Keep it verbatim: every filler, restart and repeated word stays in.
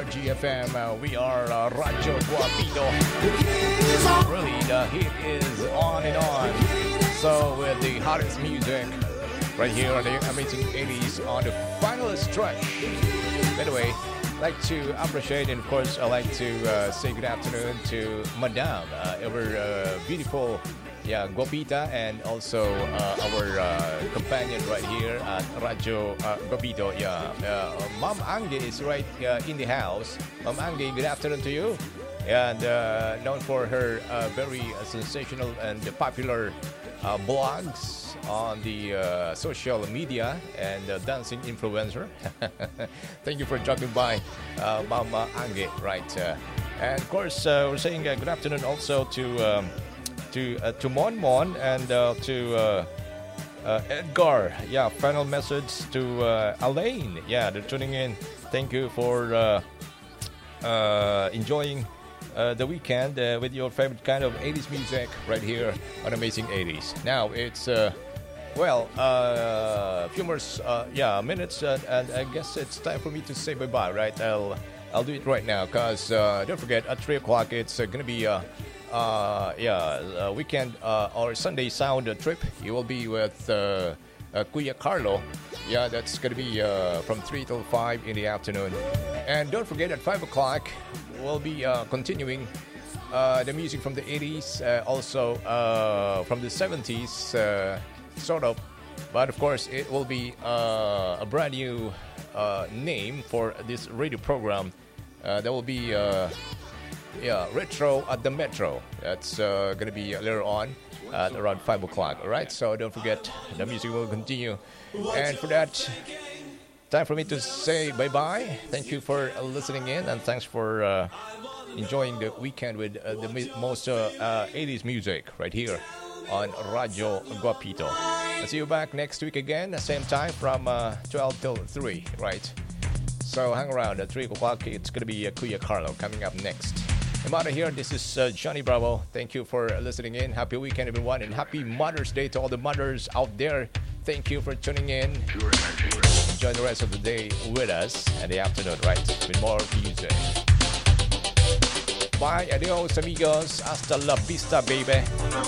G F M. Uh, we are uh, Radyo Guapito. Really, the heat is on and on. So with the hottest music right here on the amazing eighties on the final stretch. By the way, I'd like to appreciate and of course I'd like to uh, say good afternoon to Madame, uh, our uh, beautiful yeah, Guapita, and also uh, our uh, companion right here at Radyo uh, Guapito. Yeah, uh, Mom Angie is right uh, in the house. Mom Angie, good afternoon to you. And uh, known for her uh, very uh, sensational and popular uh, blogs on the uh, social media and uh, dancing influencer. Thank you for dropping by, uh, Mama Angie, right? Uh, and of course, uh, we're saying uh, good afternoon also to um, to uh, to Mon Mon and uh, to uh, uh, Edgar. Yeah, final message to uh, Elaine. Yeah, they're tuning in. Thank you for uh, uh, enjoying Uh, the weekend uh, with your favorite kind of eighties music right here on Amazing eighties. Now it's uh, well uh, a few more uh, yeah minutes uh, and I guess it's time for me to say bye bye. Right, I'll I'll do it right now because uh, don't forget at three o'clock it's uh, gonna be uh, uh, yeah a weekend uh, or Sunday sound trip. You will be with uh, uh, Kuya Carlo. Yeah, that's gonna be uh, from three till five in the afternoon. And don't forget at five o'clock. We'll be uh, continuing uh, the music from the eighties, uh, also uh, from the seventies, uh, sort of. But of course, it will be uh, a brand new uh, name for this radio program. Uh, that will be uh, yeah, Retro at the Metro. That's uh, going to be later on at around five o'clock. All right, so don't forget, the music will continue. And for that, time for me to say bye-bye. Thank you for listening in, and thanks for uh, enjoying the weekend with uh, the most uh, uh, eighties music right here on Radyo Guapito. I'll see you back next week again, same time from uh, twelve till three, right? So hang around at three o'clock. It's going to be uh, Kuya Carlo coming up next. I'm out of here. This is uh, Johnny Bravo. Thank you for listening in. Happy weekend, everyone, and happy Mother's Day to all the mothers out there. Thank you for tuning in. Enjoy the rest of the day with us and the afternoon, right? With more music. Bye, adios, amigos. Hasta la vista, baby.